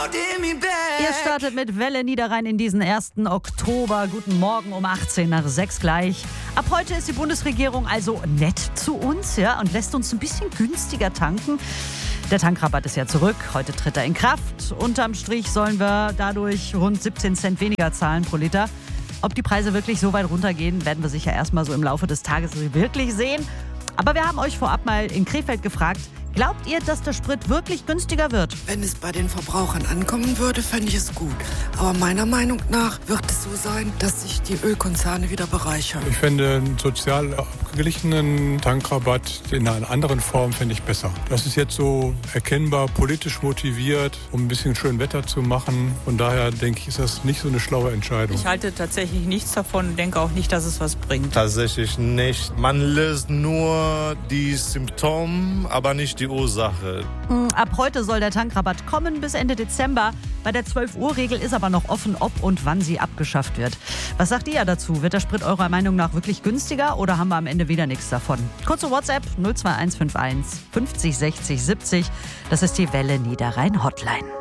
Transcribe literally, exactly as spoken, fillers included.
Ihr startet mit Welle Niederrhein in diesen ersten Oktober. Guten Morgen um achtzehn nach sechs gleich. Ab heute ist die Bundesregierung also nett zu uns, ja, und lässt uns ein bisschen günstiger tanken. Der Tankrabatt ist ja zurück. Heute tritt er in Kraft. Unterm Strich sollen wir dadurch rund siebzehn Cent weniger zahlen pro Liter. Ob die Preise wirklich so weit runtergehen, werden wir sicher erstmal so im Laufe des Tages wirklich sehen. Aber wir haben euch vorab mal in Krefeld gefragt, glaubt ihr, dass der Sprit wirklich günstiger wird? Wenn es bei den Verbrauchern ankommen würde, fände ich es gut. Aber meiner Meinung nach wird es so sein, dass sich die Ölkonzerne wieder bereichern. Ich fände einen sozial abgeglichenen Tankrabatt in einer anderen Form fände ich besser. Das ist jetzt so erkennbar politisch motiviert, um ein bisschen schön Wetter zu machen. Von daher denke ich, ist das nicht so eine schlaue Entscheidung. Ich halte tatsächlich nichts davon und denke auch nicht, dass es was bringt. Tatsächlich nicht. Man löst nur die Symptome, aber nicht die Ursache. Ab heute soll der Tankrabatt kommen bis Ende Dezember. Bei der zwölf-Uhr-Regel ist aber noch offen, ob und wann sie abgeschafft wird. Was sagt ihr dazu? Wird der Sprit eurer Meinung nach wirklich günstiger oder haben wir am Ende wieder nichts davon? Kurze WhatsApp null zwei eins fünf eins fünfzig sechzig siebzig. Das ist die Welle Niederrhein Hotline.